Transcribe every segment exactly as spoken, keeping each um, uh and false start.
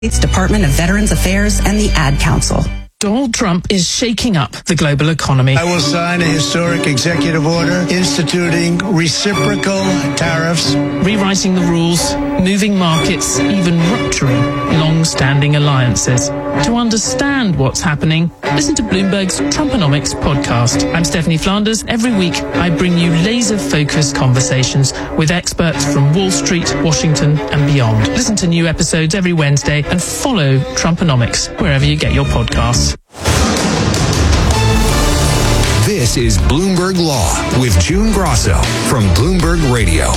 States Department of Veterans Affairs and the Ad Council. Donald Trump is shaking up the global economy. I will sign a historic executive order instituting reciprocal tariffs, rewriting the rules, moving markets, even rupturing long-standing alliances. To understand what's happening, listen to Bloomberg's Trumponomics podcast. I'm Stephanie Flanders. Every week, I bring you laser-focused conversations with experts from Wall Street, Washington, and beyond. Listen to new episodes every Wednesday and follow Trumponomics wherever you get your podcasts. This is Bloomberg Law with June Grosso from Bloomberg Radio.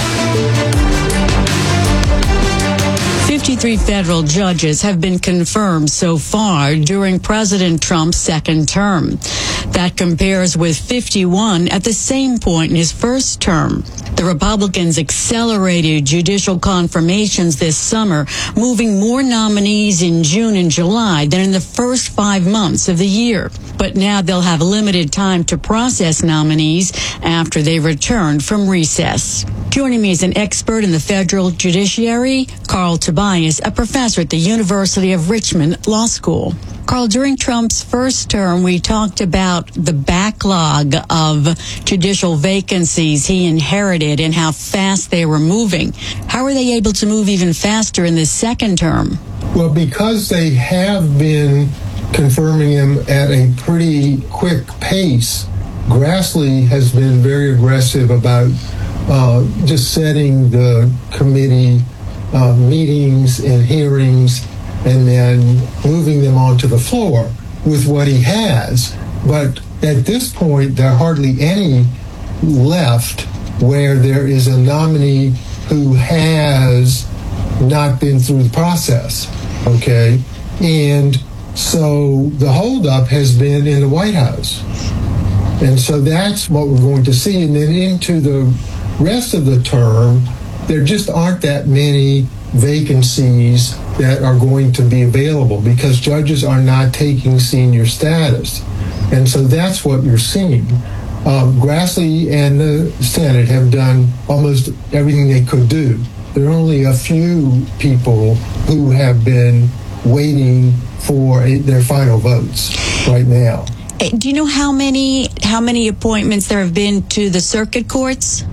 fifty-three federal judges have been confirmed so far during President Trump's second term. That compares with fifty-one at the same point in his first term. The Republicans accelerated judicial confirmations this summer, moving more nominees in June and July than in the first five months of the year. But now they'll have limited time to process nominees after they return from recess. Joining me is an expert in the federal judiciary, Carl Tobias, a professor at the University of Richmond Law School. Carl, during Trump's first term, we talked about the backlog of judicial vacancies he inherited and how fast they were moving. How are they able to move even faster in this second term? Well, because they have been confirming him at a pretty quick pace, Grassley has been very aggressive about uh, just setting the committee uh, meetings and hearings and then moving them onto the floor with what he has. But at this point, there are hardly any left where there is a nominee who has not been through the process, okay? And so the holdup has been in the White House. And so that's what we're going to see. And then into the rest of the term, there just aren't that many vacancies that are going to be available because judges are not taking senior status. And so that's what you're seeing. Um, Grassley and the Senate have done almost everything they could do. There are only a few people who have been waiting for a, their final votes right now. Do you know how many how many appointments there have been to the circuit courts?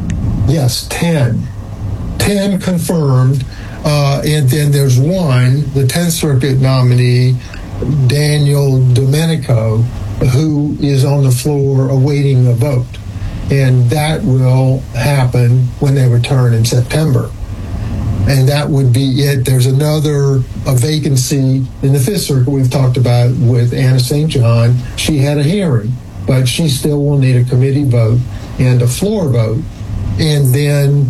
Yes, ten. ten confirmed, uh, and then there's one, the tenth Circuit nominee, Daniel Domenico, who is on the floor awaiting a vote. And that will happen when they return in September. And that would be it. There's another a vacancy in the Fifth Circuit we've talked about with Anna Saint John. She had a hearing, but she still will need a committee vote and a floor vote. And then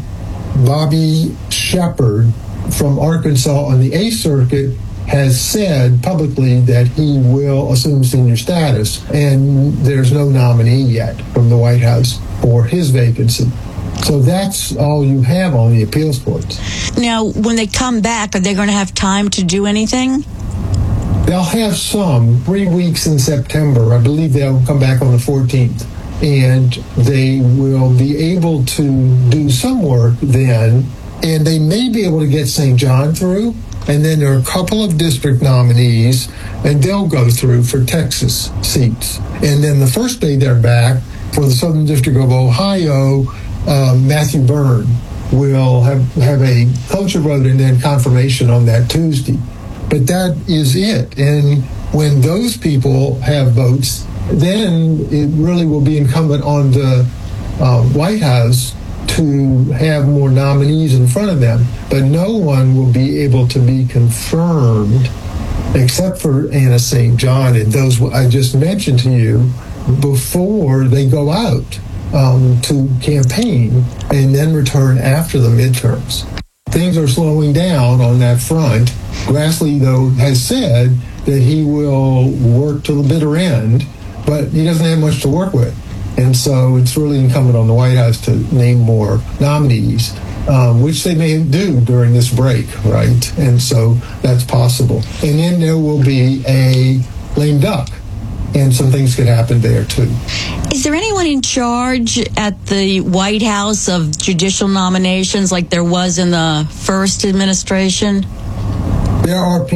Bobby Shepard from Arkansas on the Eighth Circuit has said publicly that he will assume senior status, and there's no nominee yet from the White House for his vacancy. So that's all you have on the appeals courts. Now, when they come back, are they going to have time to do anything? They'll have some, three weeks in September. I believe they'll come back on the fourteenth. And they will be able to do some work then, and they may be able to get Saint John through. And then there are a couple of district nominees, and they'll go through for Texas seats. And then the first day they're back for the Southern District of Ohio, uh, Matthew Byrne will have, have a cloture vote and then confirmation on that Tuesday. But that is it. And when those people have votes, then it really will be incumbent on the uh, White House to have more nominees in front of them. But no one will be able to be confirmed except for Anna Saint John and those I just mentioned to you before they go out um, to campaign and then return after the midterms. Things are slowing down on that front. Grassley, though, has said that he will work to the bitter end, but he doesn't have much to work with. And so it's really incumbent on the White House to name more nominees, um, which they may do during this break, right? And so that's possible. And then there will be a lame duck, and some things could happen there, too. Is there anyone in charge at the White House of judicial nominations like there was in the first administration? There are